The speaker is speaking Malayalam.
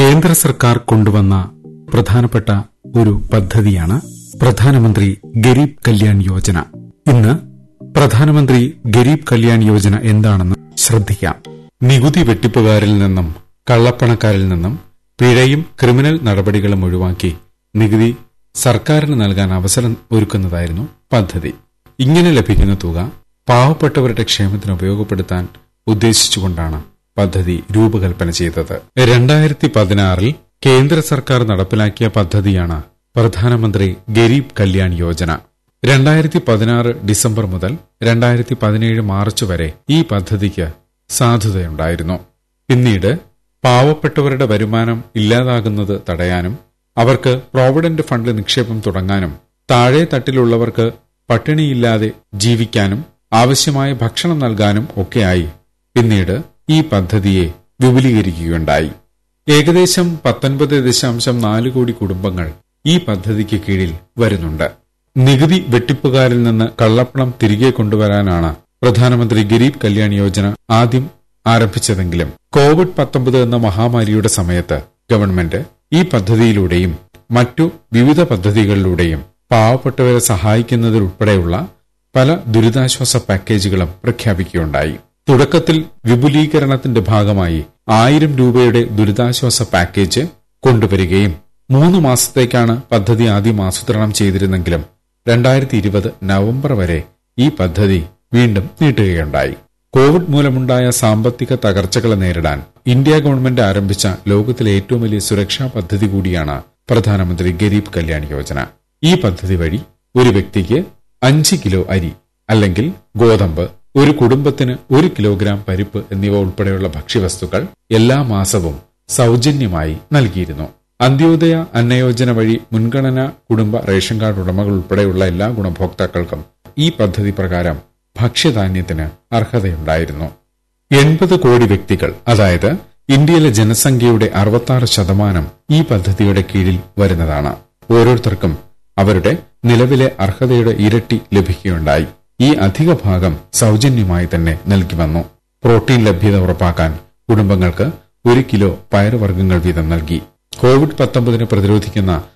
കേന്ദ്ര സർക്കാർ കൊണ്ടുവന്ന പ്രധാനപ്പെട്ട ഒരു പദ്ധതിയാണ് പ്രധാനമന്ത്രി ഗരീബ് കല്യാൺ യോജന. ഇന്ന് പ്രധാനമന്ത്രി ഗരീബ് കല്യാൺ യോജന എന്താണെന്ന് ശ്രദ്ധിക്കാം. നികുതി വെട്ടിപ്പുകാരിൽ നിന്നും കള്ളപ്പണക്കാരിൽ നിന്നും പിഴയും ക്രിമിനൽ നടപടികളും ഒഴിവാക്കി നികുതി സർക്കാരിന് നൽകാൻ അവസരം ഒരുക്കുന്നതായിരുന്നു പദ്ധതി. ഇങ്ങനെ ലഭിക്കുന്ന തുക പാവപ്പെട്ടവരുടെ ക്ഷേമത്തിന് ഉപയോഗപ്പെടുത്താൻ ഉദ്ദേശിച്ചുകൊണ്ടാണ് പദ്ധതി രൂപകൽപ്പന ചെയ്തത്. 2016 കേന്ദ്ര സർക്കാർ നടപ്പിലാക്കിയ പദ്ധതിയാണ് പ്രധാനമന്ത്രി ഗരീബ് കല്യാൺ യോജന. 2016 ഡിസംബർ മുതൽ 2017 മാർച്ച് വരെ ഈ പദ്ധതിക്ക് സാധുതയുണ്ടായിരുന്നു. പിന്നീട് പാവപ്പെട്ടവരുടെ വരുമാനം ഇല്ലാതാകുന്നത് തടയാനും അവർക്ക് പ്രോവിഡന്റ് ഫണ്ട് നിക്ഷേപം തുടങ്ങാനും താഴെ തട്ടിലുള്ളവർക്ക് പട്ടിണിയില്ലാതെ ജീവിക്കാനും ആവശ്യമായ ഭക്ഷണം നൽകാനും ഒക്കെയായി പിന്നീട് ഈ പദ്ധതിയെ വിപുലീകരിക്കുകയുണ്ടായി. ഏകദേശം 19.4 കോടി കുടുംബങ്ങൾ ഈ പദ്ധതിക്ക് കീഴിൽ വരുന്നുണ്ട്. നികുതി വെട്ടിപ്പുകാരിൽ നിന്ന് കള്ളപ്പണം തിരികെ കൊണ്ടുവരാനാണ് പ്രധാനമന്ത്രി ഗരീബ് കല്യാൺ യോജന ആദ്യം ആരംഭിച്ചതെങ്കിലും കോവിഡ്-19 എന്ന മഹാമാരിയുടെ സമയത്ത് ഗവൺമെന്റ് ഈ പദ്ധതിയിലൂടെയും മറ്റു വിവിധ പദ്ധതികളിലൂടെയും പാവപ്പെട്ടവരെ സഹായിക്കുന്നതിലുൾപ്പെടെയുള്ള പല ദുരിതാശ്വാസ പാക്കേജുകളും പ്രഖ്യാപിക്കുകയുണ്ടായി. തുടക്കത്തിൽ വിപുലീകരണത്തിന്റെ ഭാഗമായി 1000 രൂപയുടെ ദുരിതാശ്വാസ പാക്കേജ് കൊണ്ടുവരികയും 3 മാസത്തേക്കാണ് പദ്ധതി ആദ്യം ആസൂത്രണം ചെയ്തിരുന്നെങ്കിലും 2020 നവംബർ വരെ ഈ പദ്ധതി വീണ്ടും നീട്ടുകയുണ്ടായി. കോവിഡ് മൂലമുണ്ടായ സാമ്പത്തിക തകർച്ചകളെ നേരിടാൻ ഇന്ത്യ ഗവൺമെന്റ് ആരംഭിച്ച ലോകത്തിലെ ഏറ്റവും വലിയ സുരക്ഷാ പദ്ധതി കൂടിയാണ് പ്രധാനമന്ത്രി ഗരീബ് കല്യാൺ യോജന. ഈ പദ്ധതി വഴി ഒരു വ്യക്തിക്ക് 5 കിലോ അരി അല്ലെങ്കിൽ ഗോതമ്പ്, ഒരു കുടുംബത്തിന് 1 കിലോഗ്രാം പരിപ്പ് എന്നിവ ഉൾപ്പെടെയുള്ള ഭക്ഷ്യവസ്തുക്കൾ എല്ലാ മാസവും സൌജന്യമായി നൽകിയിരുന്നു. അന്ത്യോദയ അന്നയോജന വഴി മുൻഗണനാ കുടുംബ റേഷൻ കാർഡ് ഉടമകൾ ഉൾപ്പെടെയുള്ള എല്ലാ ഗുണഭോക്താക്കൾക്കും ഈ പദ്ധതി പ്രകാരം ഭക്ഷ്യധാന്യത്തിന് അർഹതയുണ്ടായിരുന്നു. 80 കോടി വ്യക്തികൾ, അതായത് ഇന്ത്യയിലെ ജനസംഖ്യയുടെ 66% ഈ പദ്ധതിയുടെ കീഴിൽ വരുന്നതാണ്. ഓരോരുത്തർക്കും അവരുടെ നിലവിലെ അർഹതയുടെ ഇരട്ടി ലഭിക്കുകയുണ്ടായി. ഈ അധിക ഭാഗം സൌജന്യമായി തന്നെ നൽകി വന്നു. പ്രോട്ടീൻ ലഭ്യത ഉറപ്പാക്കാൻ കുടുംബങ്ങൾക്ക് 1 കിലോ പയറുവർഗ്ഗങ്ങൾ വീതം നൽകി. കോവിഡ്-19 പ്രതിരോധിക്കുന്ന